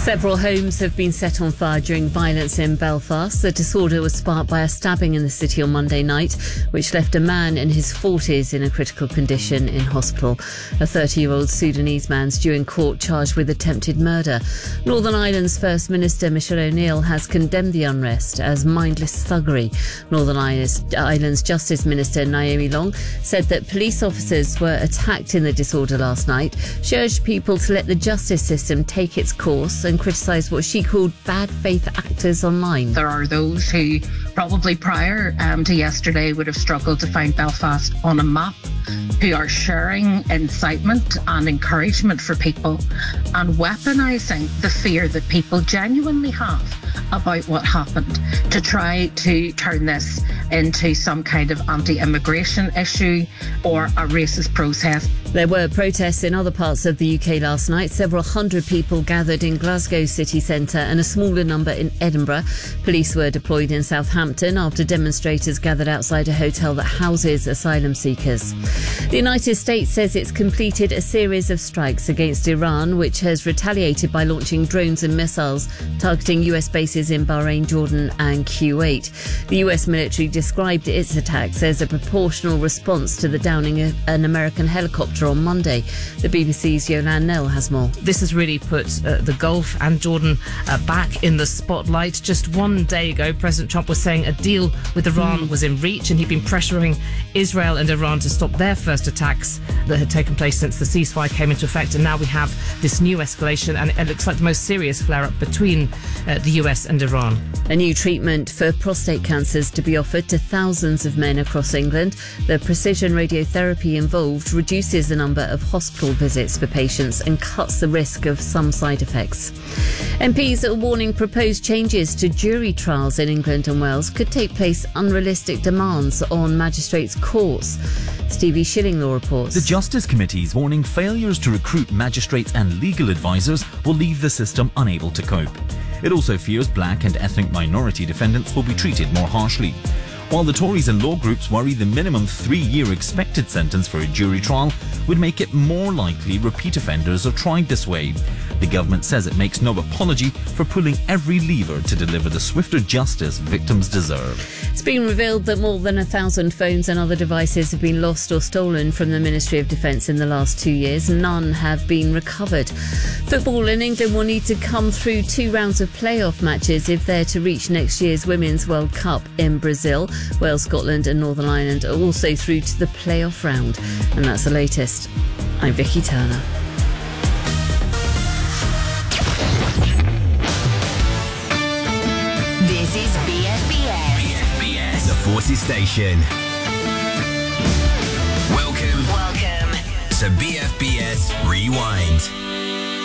Several homes have been set on fire during violence in Belfast. The disorder was sparked by a stabbing in the city on Monday night, which left a man in his 40s in a critical condition in hospital. A 30-year-old Sudanese man's due in court charged with attempted murder. Northern Ireland's First Minister Michelle O'Neill has condemned the unrest as mindless thuggery. Northern Ireland's Justice Minister Naomi Long said that police officers were attacked in the disorder last night. She urged people to let the justice system take its course and criticised what she called bad faith actors online. There are those who probably prior to yesterday would have struggled to find Belfast on a map, who are sharing incitement and encouragement for people and weaponising the fear that people genuinely have about what happened to try to turn this into some kind of anti-immigration issue or a racist protest. There were protests in other parts of the UK last night. Several hundred people gathered in Glasgow city centre and a smaller number in Edinburgh. Police were deployed in Southampton after demonstrators gathered outside a hotel that houses asylum seekers. The United States says it's completed a series of strikes against Iran, which has retaliated by launching drones and missiles targeting US bases in Bahrain, Jordan and Kuwait. The US military described its attacks as a proportional response to the downing of an American helicopter on Monday. The BBC's Yolande Nell has more. This has really put the Gulf and Jordan back in the spotlight. Just one day ago, President Trump was saying a deal with Iran was in reach, and he'd been pressuring Israel and Iran to stop their first attacks that had taken place since the ceasefire came into effect. And now we have this new escalation, and it looks like the most serious flare-up between the US and Iran. A new treatment for prostate cancer is to be offered to thousands of men across England. The precision radiotherapy involved reduces the number of hospital visits for patients and cuts the risk of some side effects. MPs are warning proposed changes to jury trials in England and Wales could take place unrealistic demands on magistrates' courts. Stevie Shillinglaw reports. The Justice Committee is warning failures to recruit magistrates and legal advisors will leave the system unable to cope. It also fears black and ethnic minority defendants will be treated more harshly. While the Tories and law groups worry the minimum 3-year expected sentence for a jury trial would make it more likely repeat offenders are tried this way. The government says it makes no apology for pulling every lever to deliver the swifter justice victims deserve. It's been revealed that more than 1,000 phones and other devices have been lost or stolen from the Ministry of Defence in the last 2 years. None have been recovered. Football in England will need to come through 2 rounds of playoff matches if they're to reach next year's Women's World Cup in Brazil. Wales, Scotland and Northern Ireland are also through to the playoff round. And that's the latest. I'm Vicky Turner. This is BFBS. The Forces Station. Welcome to BFBS Rewind.